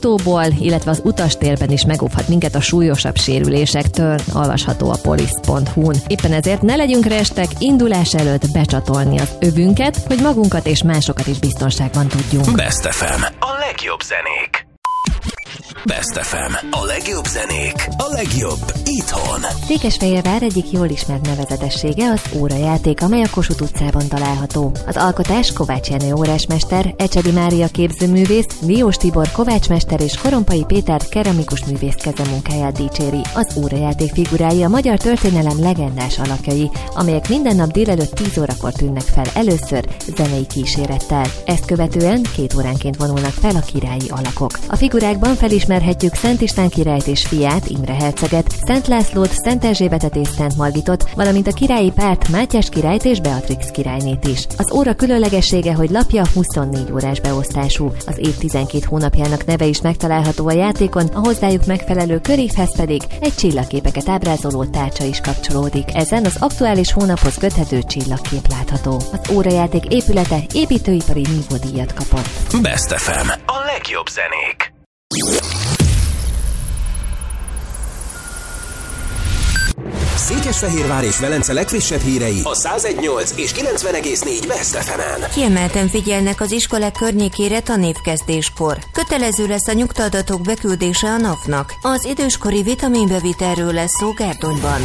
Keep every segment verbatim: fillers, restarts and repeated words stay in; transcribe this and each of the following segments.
autóból, illetve az utastérben is megóvhat minket a súlyosabb sérülésektől, olvasható a polisz pont hu-n. Éppen ezért ne legyünk restek, indulás előtt becsatolni az övünket, hogy magunkat és másokat is biztonságban tudjunk. Best ef em. A legjobb zenék. Best ef em. A legjobb zenék. A legjobb itthon. Székesfehérvár egyik jól ismert nevezetessége az órajáték, amely a Kossuth utcában található. Az alkotás Kovács Jenő órásmester, Ecsedi Mária képzőművész, Diós Tibor kovácsmester és Korompai Péter keramikus művész kezemunkáját dicséri. Az órajáték figurái a magyar történelem legendás alakjai, amelyek minden nap délelőtt tíz órakor tűnnek fel először zenei kísérettel. Ezt követően két óránként vonulnak fel a királyi alakok. A figurákban felismerhetjük Szent István királyt és fiát, Imre herceget, Szent Lászlót, Szent Erzsébetet és Szent Margitot, valamint a királyi párt Mátyás királyt és Beatrix királynét is. Az óra különlegessége, hogy lapja huszonnégy órás beosztású. Az év tizenkét hónapjának neve is megtalálható a játékon, a hozzájuk megfelelő körévhez pedig egy csillagképeket ábrázoló tárcsa is kapcsolódik. Ezen az aktuális hónaphoz köthető csillagkép látható. Az órajáték épülete építőipari nívódíjat kapott. Best ef em. A legjobb zenék. Székesfehérvár és Velence legfrissebb hírei a száz egy nyolc és kilencven egész négy Best ef emen. Kiemelten figyelnek az iskolák környékére tanévkezdéskor. Kötelező lesz a nyugtaadatok beküldése a napnak. Az időskori vitaminbevitelről lesz szó Gárdonyban.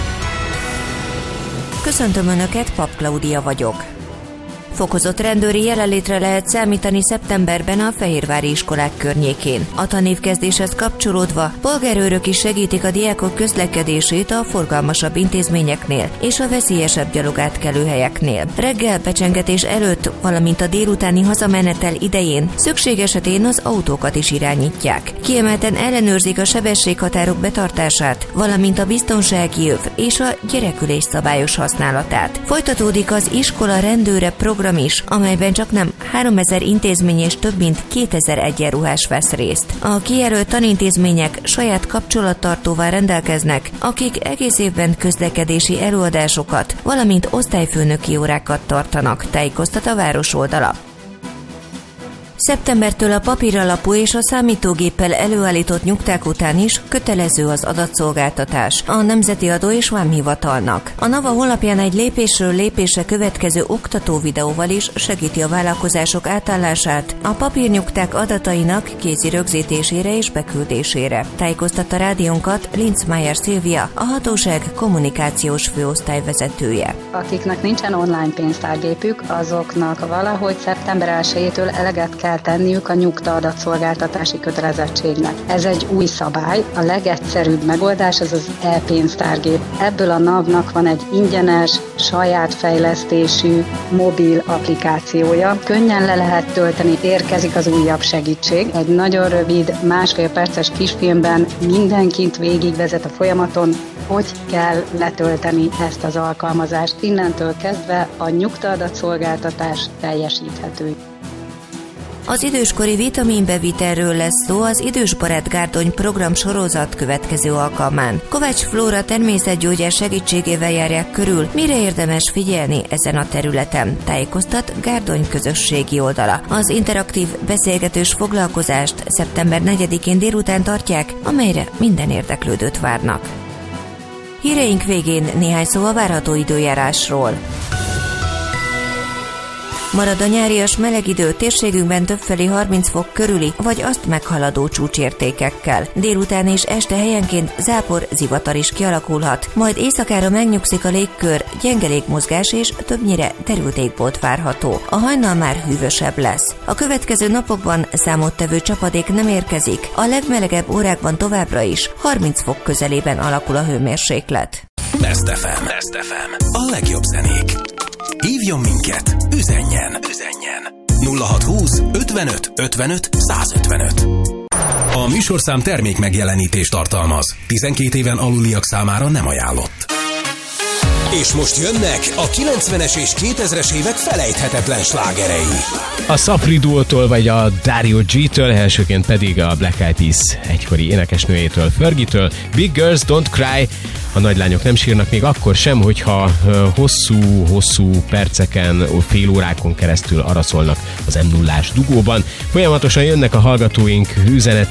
Köszöntöm Önöket, Pap Klaudia vagyok. Fokozott rendőri jelenlétre lehet számítani szeptemberben a fehérvári iskolák környékén. A tanévkezdéshez kapcsolódva polgárőrök is segítik a diákok közlekedését a forgalmasabb intézményeknél és a veszélyesebb gyalogátkelő helyeknél. Reggel becsengetés előtt, valamint a délutáni hazamenetel idején szükség esetén az autókat is irányítják. Kiemelten ellenőrzik a sebességhatárok betartását, valamint a biztonsági öv és a gyerekülés szabályos használatát. Folytatódik az iskola rendőre program is, amelyben csaknem háromezer intézmény és több mint kétezer egyenruhás vesz részt. A kijelölt tanintézmények saját kapcsolattartóval rendelkeznek, akik egész évben közlekedési előadásokat, valamint osztályfőnöki órákat tartanak, tájékoztat a város oldala. Szeptembertől a papíralapú és a számítógéppel előállított nyugták után is kötelező az adatszolgáltatás a Nemzeti Adó és Vámhivatalnak. A NAVA honlapján egy lépésről lépésre következő oktató videóval is segíti a vállalkozások átállását a papírnyugták adatainak kézi rögzítésére és beküldésére. Tájékoztatta rádiónkat Linzmeier Szilvia, a hatóság kommunikációs főosztály vezetője. Akiknek nincsen online pénztárgépük, azoknak valahogy szeptember elsejétől eleget kell tenniük a nyugta adatszolgáltatási kötelezettségnek. Ez egy új szabály, a legegyszerűbb megoldás az az e-pénztárgép. Ebből a NAV-nak van egy ingyenes, saját fejlesztésű mobil applikációja. Könnyen le lehet tölteni, érkezik az újabb segítség. Egy nagyon rövid, másfél perces kisfilmben mindenkit végigvezet a folyamaton, hogy kell letölteni ezt az alkalmazást. Innentől kezdve a nyugta adatszolgáltatás teljesíthető. Az időskori vitaminbevitelről lesz szó az Idősbarát Gárdony program sorozat következő alkalmán. Kovács Flóra természetgyógyás segítségével járják körül, mire érdemes figyelni ezen a területen, tájékoztat Gárdony közösségi oldala. Az interaktív beszélgetős foglalkozást szeptember negyedikén délután tartják, amelyre minden érdeklődőt várnak. Híreink végén néhány szó a várható időjárásról. Marad a nyárias meleg idő, térségünkben többfelé harminc fok körüli, vagy azt meghaladó csúcsértékekkel. Délután és este helyenként zápor, zivatar is kialakulhat, majd éjszakára megnyugszik a légkör, gyenge légmozgás és többnyire derült égbolt várható. A hajnal már hűvösebb lesz. A következő napokban számottevő csapadék nem érkezik, a legmelegebb órákban továbbra is harminc fok közelében alakul a hőmérséklet. Best ef em. Best ef em. A legjobb zenék. Hívjon minket, üzenjen, üzenjen. nulla hat húsz ötvenöt ötvenöt százötvenöt. A műsorszám termék megjelenítést tartalmaz. tizenkét éven aluliak számára nem ajánlott. És most jönnek a kilencvenes és kétezres évek felejthetetlen slágerei. A Sapri Duótól vagy a Dario G-től, elsőként pedig a Black Eyed Peas egykori énekesnőjétől, Fergie-től, Big Girls Don't Cry. A nagylányok nem sírnak még akkor sem, hogyha hosszú-hosszú perceken, fél órákon keresztül araszolnak az em nullás dugóban. Folyamatosan jönnek a hallgatóink üzenet